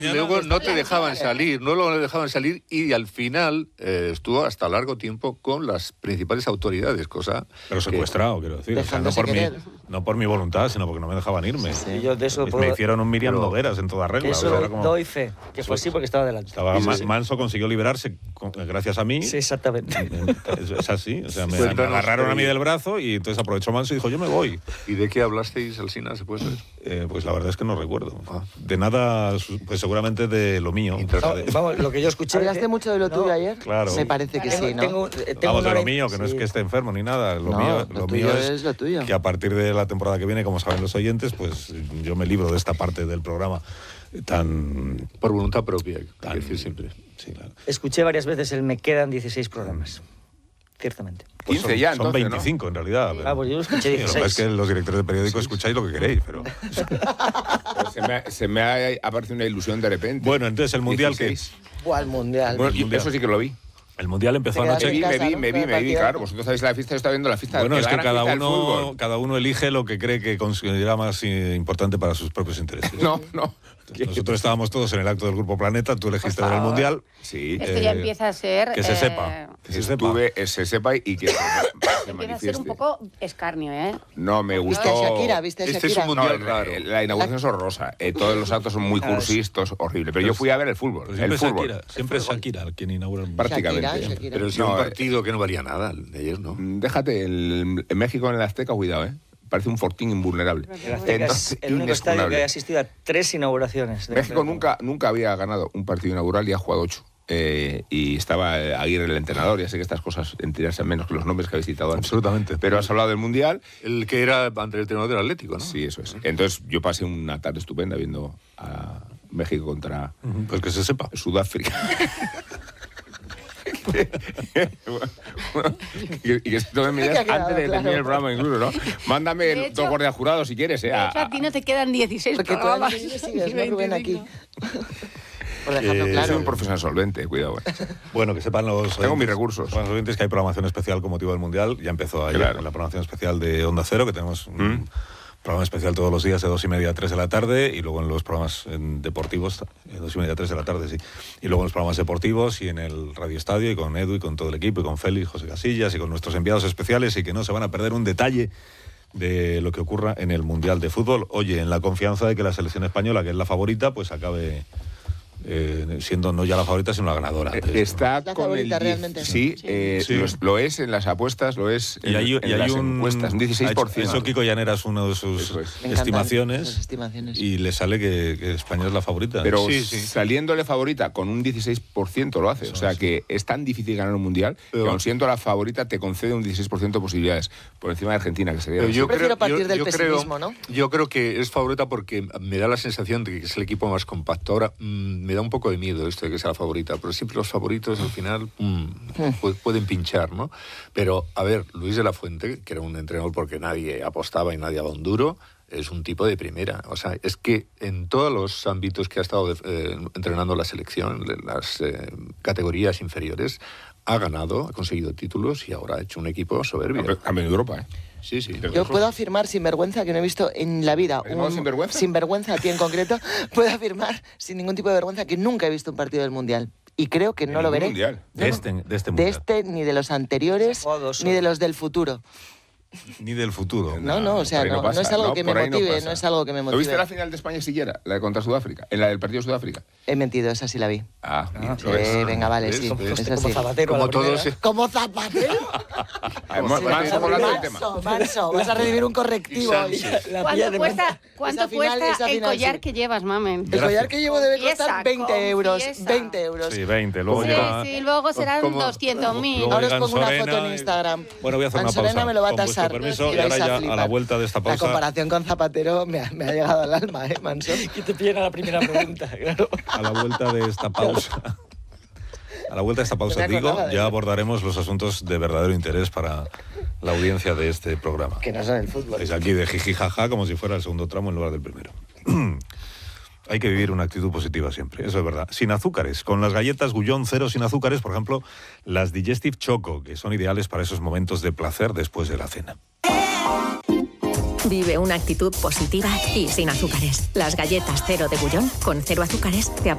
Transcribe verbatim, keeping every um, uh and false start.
Luego no te dejaban salir, no lo dejaban salir y al final eh, estuvo hasta largo tiempo con las principales autoridades, cosa... Pero secuestrado, que, quiero decir. O sea, no, por mi, no por mi voluntad, sino porque no me dejaban irme. Sí, sí. Yo de eso me puedo... hicieron un Miriam Pero... Nogueras en toda regla. Eso o sea, era como... doy fe, que fue así porque estaba delante. Estaba sí, Ma sí. Manso consiguió liberarse con, gracias a mí. Sí, exactamente. Es, es así, o sea, me, me agarraron a mí del brazo y entonces aprovechó Manso y dijo, yo me voy. ¿Y de qué hablasteis, Alsina, se puede saber? Eh, pues la verdad es que no recuerdo. Ah. De nada, pues seguramente de lo mío. No, vamos, lo que yo escuché... ¿Hablaste mucho de lo tuyo no, ayer? Claro. Me parece que tengo, sí, ¿no? Tengo, tengo vamos, de lo mío, que sí. no es que esté enfermo ni nada. Lo no, mío, lo lo tuyo mío es, es lo tuyo. Que a partir de la temporada que viene, como saben los oyentes, pues yo me libro de esta parte del programa tan... Por voluntad propia, tan, hay que decir siempre. Sí, claro. Escuché varias veces el me quedan dieciséis programas. Ciertamente. Pues quince son, ya, son entonces, veinticinco, ¿no? En realidad. Pero... Ah, pues yo lo escuché dieciséis. Sí, lo que es que los directores de periódico sí. escucháis lo que queréis, pero... pues se, me ha, se me ha aparecido una ilusión de repente. Bueno, entonces el Mundial, ¿qué es? ¿Cuál Mundial? Bueno, el mundial. Eso sí que lo vi. El Mundial empezó anoche. Me vi, casa, me vi, ¿no? me vi, me vi, claro. Vosotros sabéis la fiesta, yo estaba viendo la fiesta. Bueno, que es que cada uno, fútbol. cada uno elige lo que cree que considera más importante para sus propios intereses. No, no. Nosotros estábamos todos en el acto del Grupo Planeta, tú elegiste ver el Mundial. Sí. Esto eh, ya empieza a ser... Que se eh, sepa. Que se sepa. Estuve, eh, se sepa y que se, se empieza a ser un poco escarnio, ¿eh? No, me ¿Viste gustó... a Shakira? ¿Viste a Shakira? Este es un mundial no, raro. La inauguración es horrorosa. Eh, todos los actos son muy cursistas, horrible. Pero yo fui a ver el fútbol. Pues el siempre fútbol. Shakira, siempre es Shakira quien inaugura el Mundial. Prácticamente. Shakira, Shakira. Pero si no, un partido que no valía nada, el de ayer, ¿no? Déjate, el, en México en el Azteca, cuidado, ¿eh? Parece un fortín invulnerable. El Azteca es el único estadio que ha asistido a tres inauguraciones. México nunca, nunca había ganado un partido inaugural y ha jugado ocho. Eh, y estaba Aguirre el entrenador, ya sé que estas cosas enterarse menos que los nombres que habéis citado antes. Absolutamente. Pero has hablado del Mundial. El que era ante el entrenador del Atlético, ¿no? Sí, eso es. Entonces yo pasé una tarde estupenda viendo a México contra... Pues que se sepa. Sudáfrica. y que se tomen medidas antes de terminar el programa incluso, ¿no? Mándame De hecho, dos guardias jurados si quieres, ¿eh? De hecho, a ti no te quedan dieciséis Porque tú programas. me sigues, ¿no, Rubén, aquí? Por dejarlo Eh, claro. Soy un profesional solvente, cuidado. ¿eh? Bueno, que sepan los Tengo oyentes, mis recursos. sepan los oyentes que hay programación especial con motivo del Mundial. Ya empezó ayer Claro. la programación especial de Onda Cero, que tenemos un ¿Mm? programa especial todos los días de dos y media a tres de la tarde, y luego en los programas en deportivos, de dos y media a tres de la tarde, sí. Y luego en los programas deportivos y en el Radio Estadio, y con Edu y con todo el equipo, y con Félix, José Casillas, y con nuestros enviados especiales, y que no se van a perder un detalle de lo que ocurra en el Mundial de Fútbol. Oye, en la confianza de que la selección española, que es la favorita, pues acabe... Eh, siendo no ya la favorita, sino la ganadora. Eh, Está ¿La con favorita el realmente? Sí, eh, Sí. Lo, es, lo es en las apuestas, lo es en, Y hay, en y hay las un, encuestas, un dieciséis por ciento. Eso Kiko Llanera es uno de sus Eso es. Me encantan estimaciones, esas estimaciones. y le sale que, que España es la favorita. Pero sí, sí. saliéndole favorita con un dieciséis por ciento lo hace. Eso o sea es. que es tan difícil ganar un mundial Pero- que aun siendo la favorita te concede un dieciséis por ciento de posibilidades. Por encima de Argentina, que sería... Pero yo prefiero creo, partir yo- del yo pesimismo, creo, ¿no? Yo creo que es favorita porque me da la sensación de que es el equipo más compacto. Ahora, mmm, me da un poco de miedo esto de que sea la favorita, pero siempre los favoritos al final mmm, pu- pueden pinchar, ¿no? Pero, a ver, Luis de la Fuente, que era un entrenador porque nadie apostaba y nadie daba un duro, es un tipo de primera. O sea, es que en todos los ámbitos que ha estado eh, entrenando la selección, las eh, categorías inferiores, ha ganado, ha conseguido títulos y ahora ha hecho un equipo soberbio. También en Europa, ¿eh? Sí, sí. Yo puedo afirmar sin vergüenza que no he visto en la vida ¿El modo un sinvergüenza? sinvergüenza a ti en concreto. Puedo afirmar sin ningún tipo de vergüenza que nunca he visto un partido del Mundial. Y creo que no ¿En lo ningún veré. mundial? No, De no. este, de este De mundial. este, ni de los anteriores, Todos ni de son. los del futuro. Ni del futuro. No, no, o sea, por ahí no, pasa, no es algo que me por ahí motive, pasa. no es algo que me ¿Lo viste motive. la final de España siguiera? La de contra Sudáfrica, en la del partido de Sudáfrica. He mentido, esa sí la vi. Ah, bien, Sí, lo ves. venga, vale, ¿Ves? sí. Como- Es Como así. Zapatero a la Como todos... primera. ¿Como Zapatero? Ah, Manso, hablando del tema. Manso, Manso, vas a recibir un correctivo hoy. La ¿Cuánto pilla de cuesta, cuánto Esa final- cuesta esa el final, collar sí. que llevas, mamen? El collar que llevo debe Confiesa, costar veinte euros. confiesa. veinte euros. Sí, veinte. Luego Sí, llega... sí, luego serán ¿Cómo? doscientos mil. Luego Ahora os llegan pongo una Sorena foto en y- Instagram. Bueno, voy a hacer una Ansorena pausa. me lo va a Con vuestro tasar. permiso, Y y ahora vais a ya a flipar. la vuelta de esta La pausa... comparación con Zapatero me ha, me ha llegado al alma, ¿eh, Manso? Que te pillen a la primera pregunta, claro. A la vuelta de esta pausa... A la vuelta de esta pausa, No me digo, acordaba de ya ello. abordaremos los asuntos de verdadero interés para la audiencia de este programa. Que no son el fútbol. Es aquí de jiji jaja, como si fuera el segundo tramo en lugar del primero. Hay que vivir una actitud positiva siempre, eso es verdad. Sin azúcares, con las galletas Gullón cero sin azúcares, por ejemplo, las Digestive Choco, que son ideales para esos momentos de placer después de la cena. Vive una actitud positiva y sin azúcares. Las galletas cero de Gullón, con cero azúcares, te